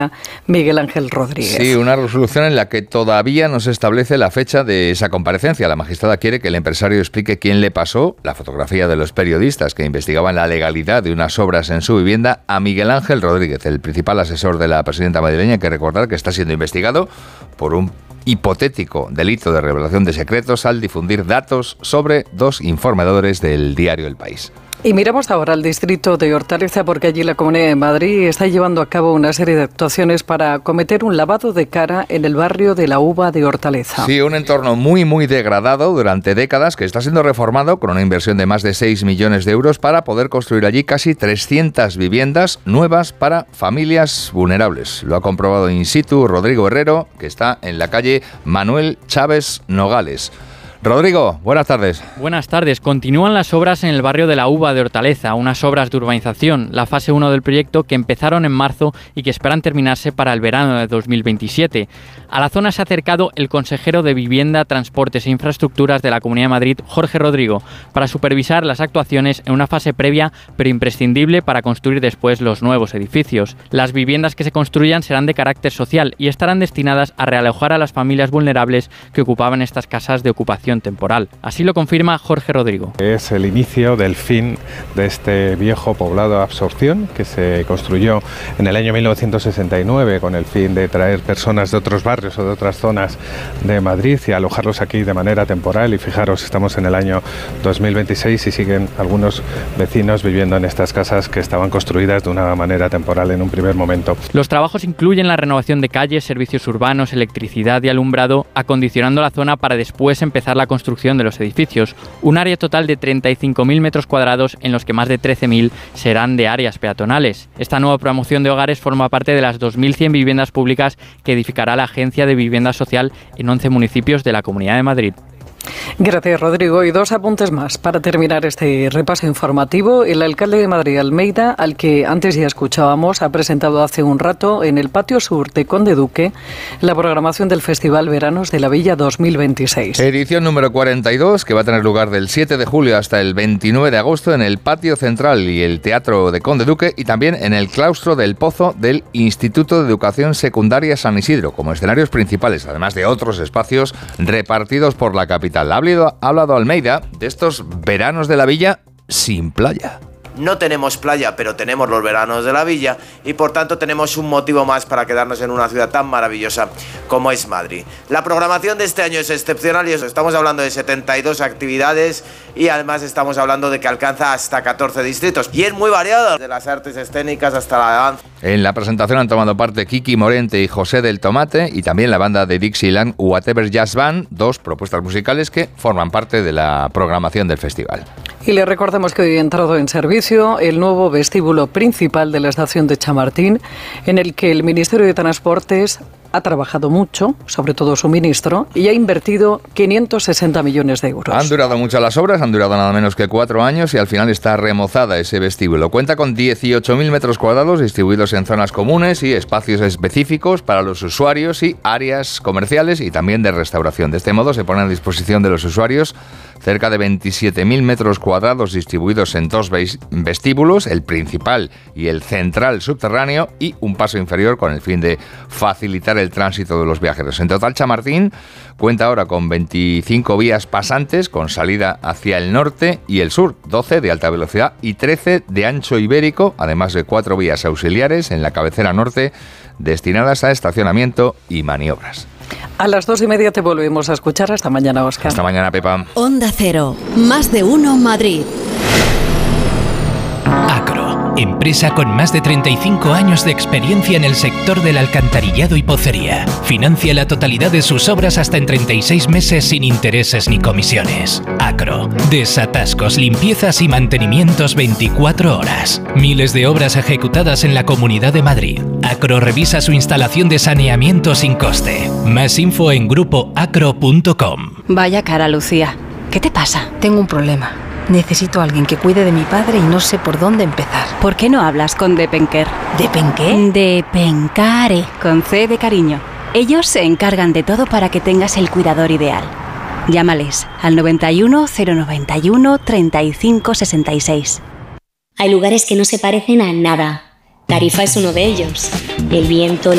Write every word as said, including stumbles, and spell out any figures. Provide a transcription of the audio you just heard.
Miguel Ángel Rodríguez. Sí, una resolución en la que todavía no se establece la fecha de esa comparecencia. La magistrada quiere que el empresario explique quién le pasó la fotografía de los periodistas que investigaban la legalidad de unas obras en su vivienda a Miguel Ángel Rodríguez, el principal asesor de la presidenta madrileña. Hay que recordar que está siendo investigado por un hipotético delito de revelación de secretos al difundir datos sobre dos informadores del diario El País. Y miramos ahora al distrito de Hortaleza, porque allí la Comunidad de Madrid está llevando a cabo una serie de actuaciones para acometer un lavado de cara en el barrio de la Uva de Hortaleza. Sí, un entorno muy, muy degradado durante décadas que está siendo reformado con una inversión de más de seis millones de euros para poder construir allí casi trescientas viviendas nuevas para familias vulnerables. Lo ha comprobado in situ Rodrigo Herrero, que está en la calle Manuel Chávez Nogales. Rodrigo, buenas tardes. Buenas tardes. Continúan las obras en el barrio de la Uva de Hortaleza, unas obras de urbanización, la fase uno del proyecto que empezaron en marzo y que esperan terminarse para el verano de dos mil veintisiete. A la zona se ha acercado el consejero de Vivienda, Transportes e Infraestructuras de la Comunidad de Madrid, Jorge Rodrigo, para supervisar las actuaciones en una fase previa pero imprescindible para construir después los nuevos edificios. Las viviendas que se construyan serán de carácter social y estarán destinadas a realojar a las familias vulnerables que ocupaban estas casas de ocupación temporal. Así lo confirma Jorge Rodrigo. Es el inicio del fin de este viejo poblado de absorción que se construyó en el año mil novecientos sesenta y nueve con el fin de traer personas de otros barrios o de otras zonas de Madrid y alojarlos aquí de manera temporal. Y fijaros, estamos en el año dos mil veintiséis y siguen algunos vecinos viviendo en estas casas que estaban construidas de una manera temporal en un primer momento. Los trabajos incluyen la renovación de calles, servicios urbanos, electricidad y alumbrado, acondicionando la zona para después empezar la construcción de los edificios. Un área total de treinta y cinco mil metros cuadrados, en los que más de trece mil serán de áreas peatonales. Esta nueva promoción de hogares forma parte de las dos mil cien viviendas públicas que edificará la Agencia de Vivienda Social en once municipios de la Comunidad de Madrid. Gracias, Rodrigo. Y dos apuntes más para terminar este repaso informativo. El alcalde de Madrid, Almeida, al que antes ya escuchábamos, ha presentado hace un rato en el patio sur de Conde Duque la programación del Festival Veranos de la Villa dos mil veintiséis. Edición número cuarenta y dos, que va a tener lugar del siete de julio hasta el veintinueve de agosto en el patio central y el Teatro de Conde Duque, y también en el claustro del Pozo del Instituto de Educación Secundaria San Isidro, como escenarios principales, además de otros espacios repartidos por la capital. Ha hablado, ha hablado Almeida de estos veranos de la villa sin playa. No tenemos playa, pero tenemos los veranos de la villa y por tanto tenemos un motivo más para quedarnos en una ciudad tan maravillosa como es Madrid. La programación de este año es excepcional y eso, estamos hablando de setenta y dos actividades y además estamos hablando de que alcanza hasta catorce distritos y es muy variado, de las artes escénicas hasta la danza. En la presentación han tomado parte Kiki Morente y José del Tomate y también la banda de Dixieland Whatever Jazz Band, dos propuestas musicales que forman parte de la programación del festival. Y le recordamos que hoy ha entrado en servicio el nuevo vestíbulo principal de la estación de Chamartín, en el que el Ministerio de Transportes ha trabajado mucho, sobre todo su ministro, y ha invertido quinientos sesenta millones de euros. Han durado mucho las obras, han durado nada menos que cuatro años y al final está remozada ese vestíbulo. Cuenta con dieciocho mil metros cuadrados distribuidos en zonas comunes y espacios específicos para los usuarios y áreas comerciales y también de restauración. De este modo se pone a disposición de los usuarios cerca de veintisiete mil metros cuadrados distribuidos en dos vestíbulos, el principal y el central subterráneo, y un paso inferior con el fin de facilitar el tránsito de los viajeros. En total, Chamartín cuenta ahora con veinticinco vías pasantes con salida hacia el norte y el sur, doce de alta velocidad y trece de ancho ibérico, además de cuatro vías auxiliares en la cabecera norte destinadas a estacionamiento y maniobras. A las dos y media te volvemos a escuchar. Hasta mañana, Óscar. Hasta mañana, Pepa. Onda Cero, más de uno Madrid. Acro, empresa con más de treinta y cinco años de experiencia en el sector del alcantarillado y pocería. Financia la totalidad de sus obras hasta en treinta y seis meses sin intereses ni comisiones. Acro, desatascos, limpiezas y mantenimientos veinticuatro horas. Miles de obras ejecutadas en la Comunidad de Madrid. Acro revisa su instalación de saneamiento sin coste. Más info en grupo acro punto com. Vaya cara, Lucía. ¿Qué te pasa? Tengo un problema. Necesito a alguien que cuide de mi padre y no sé por dónde empezar. ¿Por qué no hablas con Depenker? ¿Depenqué? Depencare, con C de cariño. Ellos se encargan de todo para que tengas el cuidador ideal. Llámales al noventa y uno, cero noventa y uno, treinta y cinco sesenta y seis. Hay lugares que no se parecen a nada. Tarifa es uno de ellos. El viento,